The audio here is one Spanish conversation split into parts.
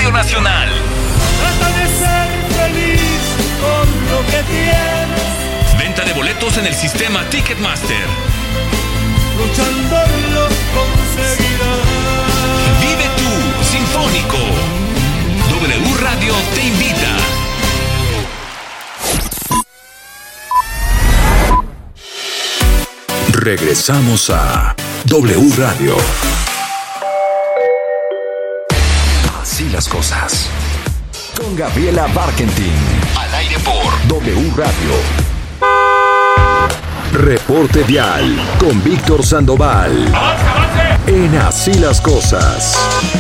Radio Nacional. Trata de ser feliz con lo que tienes. Venta de boletos en el sistema Ticketmaster. Luchando lo conseguirás. Vive tú, Sinfónico. W Radio te invita. Regresamos a W Radio. Así las cosas. Con Gabriela Barkentin. Al aire por W Radio. Reporte Vial con Víctor Sandoval. En Así las cosas.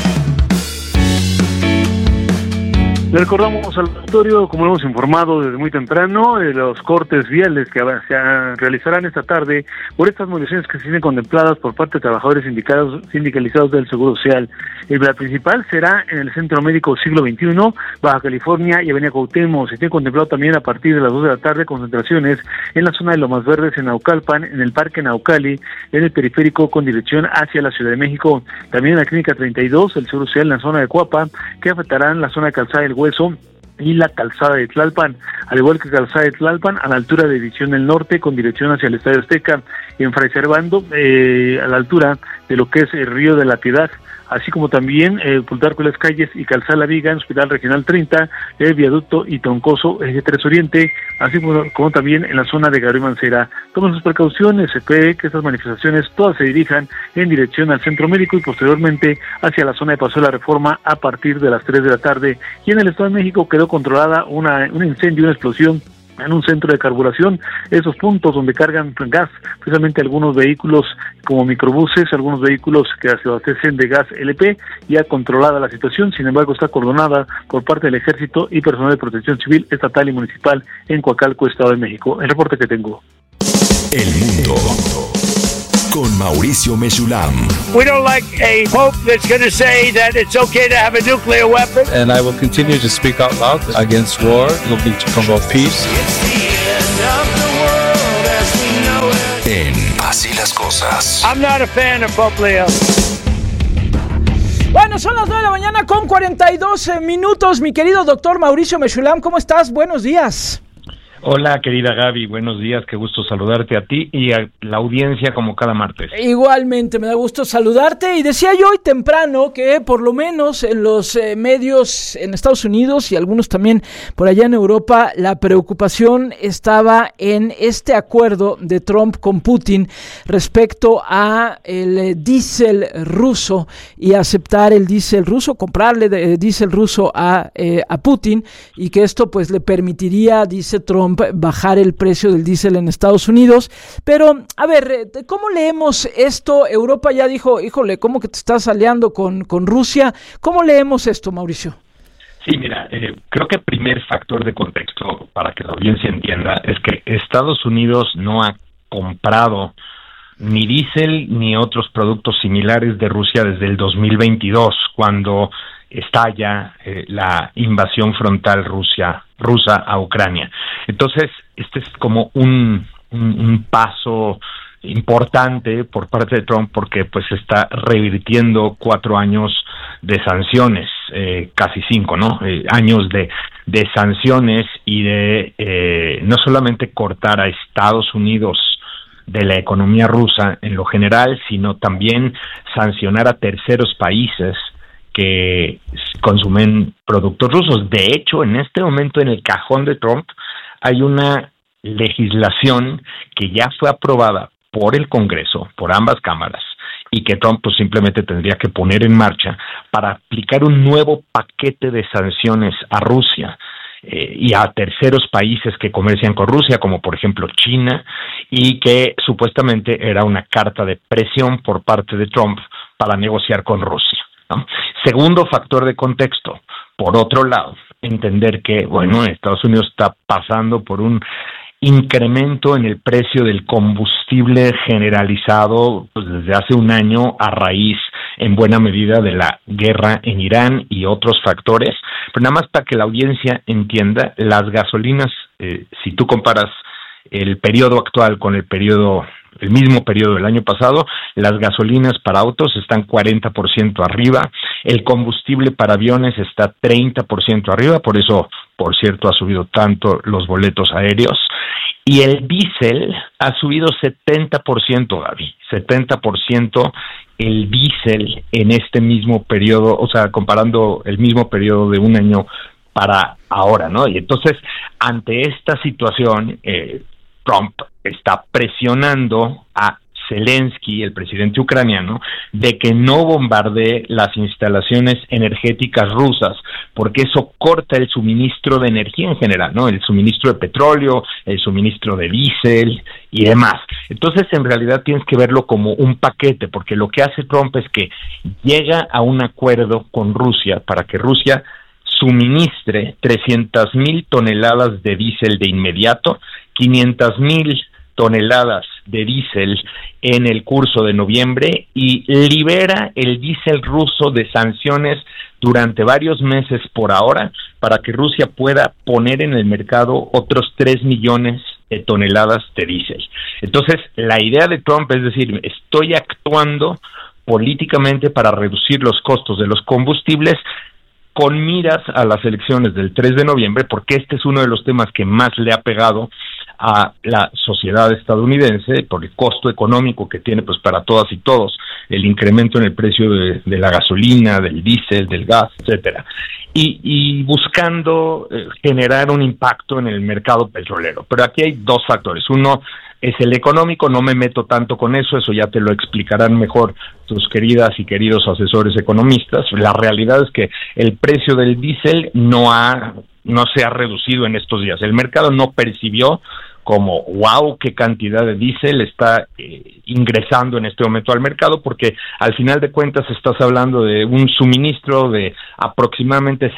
Le recordamos al auditorio, como lo hemos informado desde muy temprano, los cortes viales que se realizarán esta tarde por estas movilizaciones que se tienen contempladas por parte de trabajadores sindicalizados del Seguro Social. La principal será en el Centro Médico Siglo XXI, Baja California y Avenida Cuauhtémoc. Se tiene contemplado también a partir de las 2 de la tarde concentraciones en la zona de Lomas Verdes, en Naucalpan, en el Parque Naucali, en el periférico con dirección hacia la Ciudad de México. También en la Clínica 32, el Seguro Social en la zona de Cuapa, que afectarán la zona de Calzada del Hueso y la Calzada de Tlalpan, al igual que Calzada de Tlalpan a la altura de División del Norte con dirección hacia el Estadio Azteca, y en Fray Servando a la altura de lo que es el Río de la Piedad, así como también Plutarco de las Calles y Calzada La Viga en Hospital Regional 30, el Viaducto y Troncoso, Eje 3 Oriente, así como también en la zona de Gabriel Mancera. Tomen sus precauciones, se cree que estas manifestaciones todas se dirijan en dirección al Centro Médico y posteriormente hacia la zona de Paseo de la Reforma a partir de las 3 de la tarde. Y en el Estado de México quedó controlada un incendio, una explosión en un centro de carburación, esos puntos donde cargan gas, precisamente algunos vehículos como microbuses, algunos vehículos que se abastecen de gas LP, ya controlada la situación, sin embargo está acordonada por parte del Ejército y personal de protección civil, estatal y municipal en Coacalco, Estado de México. El reporte que tengo. El mundo con Mauricio Mesulam. We don't like a pope that's going to say that it's okay to have a nuclear weapon. And I will continue to speak out loud against war, looking to promote peace. En Así las cosas. I'm not a fan of Pope Leo. Bueno, son las 9 de la mañana con 42 minutos. Mi querido doctor Mauricio Mesulam, ¿cómo estás? Buenos días. Hola, querida Gaby, buenos días, qué gusto saludarte a ti y a la audiencia como cada martes. Igualmente, me da gusto saludarte y decía yo hoy temprano que por lo menos en los medios en Estados Unidos y algunos también por allá en Europa, la preocupación estaba en este acuerdo de Trump con Putin respecto a el diésel ruso y aceptar el diésel ruso, comprarle diésel ruso a Putin y que esto pues le permitiría, dice Trump, bajar el precio del diésel en Estados Unidos. Pero, a ver, ¿cómo leemos esto? Europa ya dijo, híjole, ¿cómo que te estás aliando con Rusia? ¿Cómo leemos esto, Mauricio? Sí, mira, creo que el primer factor de contexto para que la audiencia entienda es que Estados Unidos no ha comprado ni diésel ni otros productos similares de Rusia desde el 2022, cuando estalla la invasión frontal rusa a Ucrania. Entonces, este es como un paso importante por parte de Trump porque pues está revirtiendo 4 años de sanciones, casi 5, ¿no? Años de sanciones y de no solamente cortar a Estados Unidos de la economía rusa en lo general, sino también sancionar a terceros países que consumen productos rusos. De hecho, en este momento en el cajón de Trump hay una legislación que ya fue aprobada por el Congreso, por ambas cámaras, y que Trump pues simplemente tendría que poner en marcha para aplicar un nuevo paquete de sanciones a Rusia y a terceros países que comercian con Rusia, como por ejemplo China, y que supuestamente era una carta de presión por parte de Trump para negociar con Rusia, ¿no? Segundo factor de contexto, por otro lado, entender que, bueno, Estados Unidos está pasando por un incremento en el precio del combustible generalizado pues, desde hace un año a raíz, en buena medida, de la guerra en Irán y otros factores. Pero nada más para que la audiencia entienda, las gasolinas, si tú comparas el periodo actual con el periodo el mismo periodo del año pasado, las gasolinas para autos están 40% arriba, el combustible para aviones está 30% arriba, por eso, por cierto, ha subido tanto los boletos aéreos, y el diésel ha subido 70%, Gaby, 70% el diésel en este mismo periodo, o sea, comparando el mismo periodo de un año para ahora, ¿no? Y entonces, ante esta situación, Trump está presionando a Zelensky, el presidente ucraniano, de que no bombardee las instalaciones energéticas rusas, porque eso corta el suministro de energía en general, ¿no? El suministro de petróleo, el suministro de diésel y demás. Entonces, en realidad tienes que verlo como un paquete, porque lo que hace Trump es que llega a un acuerdo con Rusia para que Rusia suministre 300,000 toneladas de diésel de inmediato, 500,000 toneladas de diésel en el curso de noviembre y libera el diésel ruso de sanciones durante varios meses por ahora para que Rusia pueda poner en el mercado otros 3 millones de toneladas de diésel. Entonces, la idea de Trump es decir, estoy actuando políticamente para reducir los costos de los combustibles con miras a las elecciones del 3 de noviembre, porque este es uno de los temas que más le ha pegado a la sociedad estadounidense por el costo económico que tiene pues para todas y todos, el incremento en el precio de la gasolina, del diésel, del gas, etcétera, y buscando generar un impacto en el mercado petrolero. Pero aquí hay dos factores. Uno es el económico, no me meto tanto con eso ya te lo explicarán mejor tus queridas y queridos asesores economistas. La realidad es que el precio del diésel no se ha reducido en estos días. El mercado no percibió como, wow, qué cantidad de diésel está ingresando en este momento al mercado, porque al final de cuentas estás hablando de un suministro de aproximadamente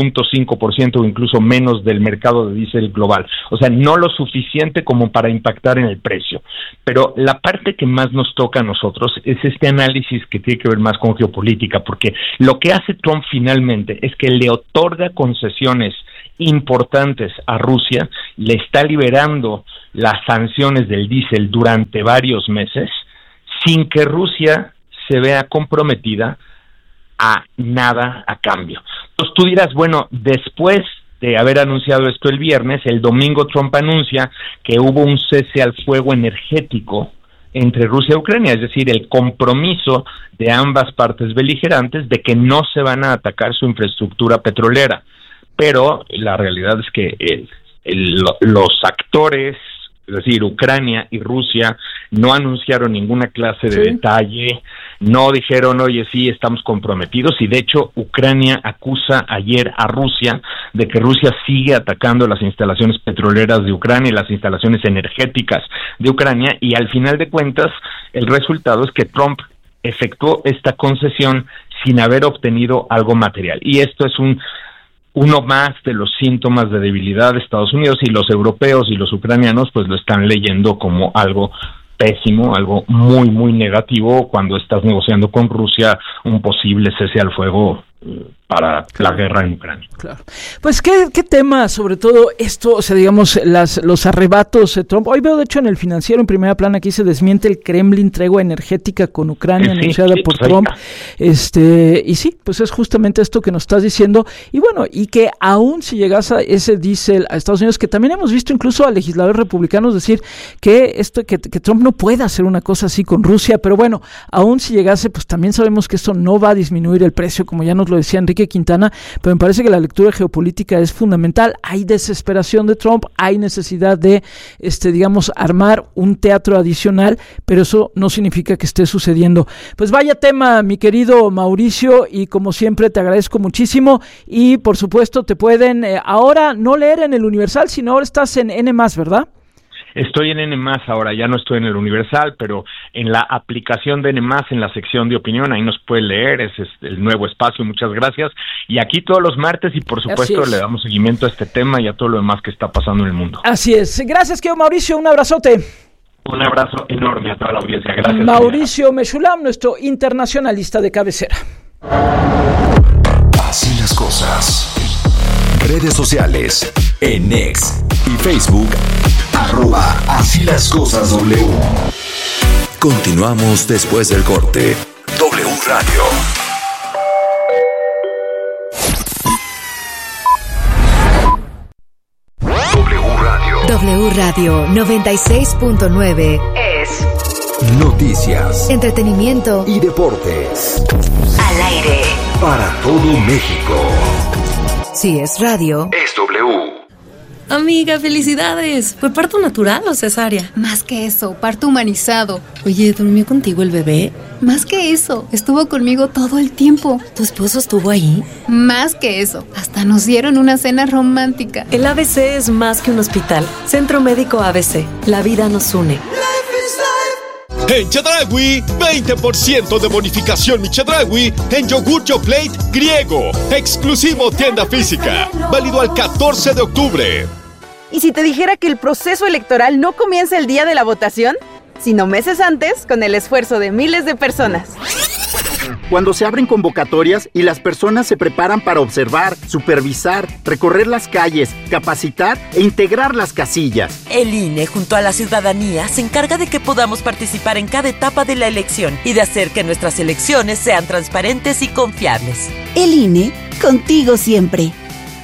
0.5% o incluso menos del mercado de diésel global. O sea, no lo suficiente como para impactar en el precio. Pero la parte que más nos toca a nosotros es este análisis que tiene que ver más con geopolítica, porque lo que hace Trump finalmente es que le otorga concesiones importantes a Rusia, le está liberando las sanciones del diésel durante varios meses, sin que Rusia se vea comprometida a nada a cambio. Entonces tú dirás, bueno, después de haber anunciado esto el viernes, el domingo Trump anuncia que hubo un cese al fuego energético entre Rusia y Ucrania, es decir, el compromiso de ambas partes beligerantes de que no se van a atacar su infraestructura petrolera. Pero la realidad es que los actores, es decir, Ucrania y Rusia, no anunciaron ninguna clase de detalle, no dijeron, oye, sí, estamos comprometidos, y de hecho Ucrania acusa ayer a Rusia de que Rusia sigue atacando las instalaciones petroleras de Ucrania y las instalaciones energéticas de Ucrania, y al final de cuentas el resultado es que Trump efectuó esta concesión sin haber obtenido algo material, y esto es uno más de los síntomas de debilidad de Estados Unidos, y los europeos y los ucranianos pues lo están leyendo como algo pésimo, algo muy, muy negativo cuando estás negociando con Rusia un posible cese al fuego para la guerra en Ucrania. Claro. Pues ¿qué tema, sobre todo esto, o sea, digamos, los arrebatos de Trump? Hoy veo, de hecho, en el Financiero, en primera plana, aquí se desmiente el Kremlin tregua energética con Ucrania anunciada por Trump. Y sí, pues es justamente esto que nos estás diciendo. Y bueno, y que aún si llegase ese diésel a Estados Unidos, que también hemos visto incluso a legisladores republicanos decir que Trump no puede hacer una cosa así con Rusia, pero bueno, aún si llegase, pues también sabemos que esto no va a disminuir el precio, como ya nos lo decía Enrique Quintana, pero me parece que la lectura geopolítica es fundamental. Hay desesperación de Trump, hay necesidad de, digamos, armar un teatro adicional, pero eso no significa que esté sucediendo. Pues vaya tema, mi querido Mauricio, y como siempre te agradezco muchísimo, y por supuesto te pueden ahora no leer en el Universal, sino ahora estás en N+, ¿verdad? Estoy en N+, ahora ya no estoy en el Universal, pero en la aplicación de N+, en la sección de opinión, ahí nos puede leer, ese es el nuevo espacio, muchas gracias. Y aquí todos los martes, y por supuesto le damos seguimiento a este tema y a todo lo demás que está pasando en el mundo. Así es. Gracias, querido Mauricio, un abrazote. Un abrazo enorme a toda la audiencia, gracias. Mauricio Meshulam, nuestro internacionalista de cabecera. Así las cosas. Redes sociales, en X y Facebook, @Así las cosas W. Continuamos después del corte. W Radio. W Radio 96.9 es Noticias, entretenimiento y deportes. Al aire. Para todo México. Si es radio, Es W. Amiga, felicidades. ¿Fue parto natural o cesárea? Más que eso, parto humanizado. Oye, ¿durmió contigo el bebé? Más que eso, estuvo conmigo todo el tiempo. ¿Tu esposo estuvo ahí? Más que eso, hasta nos dieron una cena romántica. El ABC es más que un hospital. Centro Médico ABC. La vida nos une. En Chedraui, 20% de bonificación mi Chedraui en yogur Yoplait griego. Exclusivo tienda física. Válido al 14 de octubre. ¿Y si te dijera que el proceso electoral no comienza el día de la votación, sino meses antes, con el esfuerzo de miles de personas? Cuando se abren convocatorias y las personas se preparan para observar, supervisar, recorrer las calles, capacitar e integrar las casillas. El INE, junto a la ciudadanía, se encarga de que podamos participar en cada etapa de la elección y de hacer que nuestras elecciones sean transparentes y confiables. El INE, contigo siempre.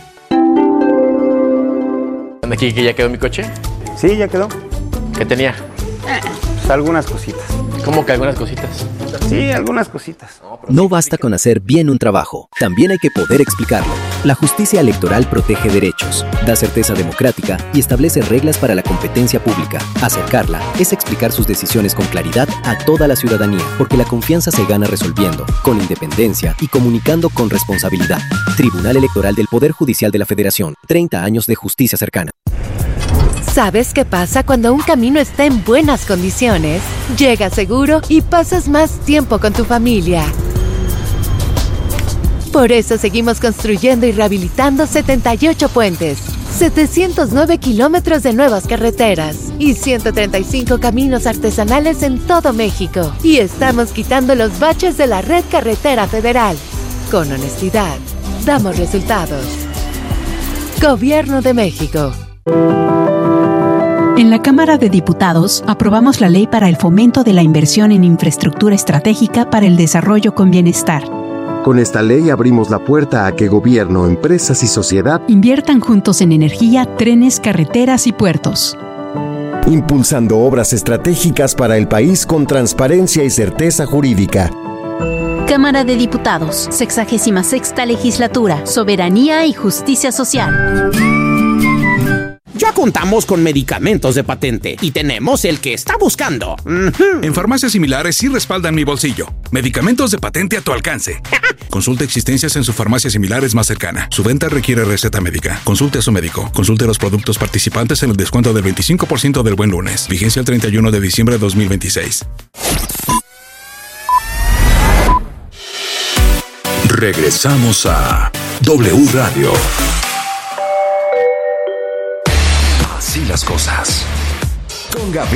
¿Aquí que ya quedó mi coche? Sí, ya quedó. ¿Qué tenía? Pues algunas cositas. ¿Cómo que algunas cositas? Sí, algunas cositas. No basta con hacer bien un trabajo, también hay que poder explicarlo. La justicia electoral protege derechos, da certeza democrática y establece reglas para la competencia pública. Acercarla es explicar sus decisiones con claridad a toda la ciudadanía, porque la confianza se gana resolviendo, con independencia y comunicando con responsabilidad. Tribunal Electoral del Poder Judicial de la Federación, 30 años de justicia cercana. ¿Sabes qué pasa cuando un camino está en buenas condiciones? Llegas seguro y pasas más tiempo con tu familia. Por eso seguimos construyendo y rehabilitando 78 puentes, 709 kilómetros de nuevas carreteras y 135 caminos artesanales en todo México. Y estamos quitando los baches de la red carretera federal. Con honestidad, damos resultados. Gobierno de México. En la Cámara de Diputados aprobamos la Ley para el Fomento de la Inversión en Infraestructura Estratégica para el Desarrollo con Bienestar. Con esta ley abrimos la puerta a que gobierno, empresas y sociedad inviertan juntos en energía, trenes, carreteras y puertos. Impulsando obras estratégicas para el país con transparencia y certeza jurídica. Cámara de Diputados, 66ª Legislatura, Soberanía y Justicia Social. Ya contamos con medicamentos de patente y tenemos el que está buscando. En farmacias similares sí respaldan mi bolsillo. Medicamentos de patente a tu alcance. Consulte existencias en su farmacia similares más cercana. Su venta requiere receta médica. Consulte a su médico. Consulte los productos participantes en el descuento del 25% del Buen Lunes. Vigencia el 31 de diciembre de 2026. Regresamos a W Radio. Así las cosas. Con Gabriel.